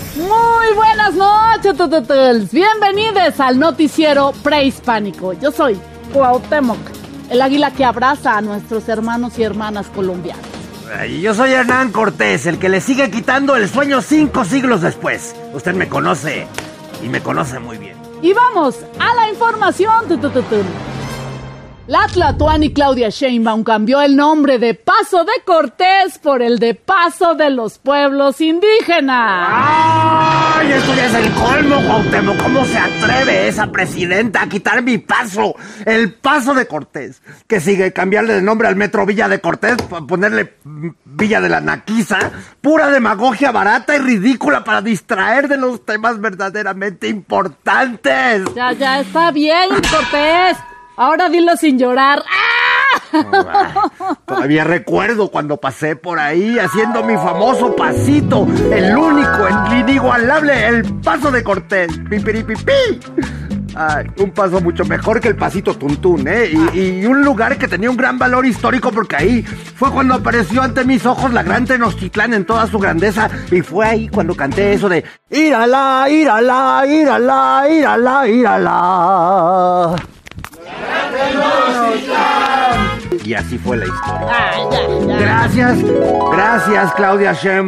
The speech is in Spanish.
Muy buenas noches, tututuls. Bienvenidos al noticiero prehispánico. Yo soy Cuauhtémoc, el águila que abraza a nuestros hermanos y hermanas colombianos. Y yo soy Hernán Cortés, el que le sigue quitando el sueño 5 siglos después. Usted me conoce, y me conoce muy bien. Y vamos a la información, tutututul. La tlatoani Claudia Sheinbaum cambió el nombre de Paso de Cortés por el de Paso de los Pueblos Indígenas. ¡Ay! Esto ya es el colmo, Cuauhtémoc. ¿Cómo se atreve esa presidenta a quitar mi paso? El Paso de Cortés. Que sigue cambiarle de nombre al metro Villa de Cortés, ponerle Villa de la Naquiza. Pura demagogia barata y ridícula para distraer de los temas verdaderamente importantes. Ya está bien, Cortés. Ahora dilo sin llorar. ¡Ah! Todavía recuerdo cuando pasé por ahí haciendo mi famoso pasito, el único, el inigualable, el Paso de Cortés. Pipiripipí. Ay, un paso mucho mejor que el pasito tuntún, y un lugar que tenía un gran valor histórico porque ahí fue cuando apareció ante mis ojos la gran Tenochtitlán en toda su grandeza, y fue ahí cuando canté eso de írala, írala, írala, írala, írala. Y así fue la historia. Ya. Gracias, Claudia Sheinbaum.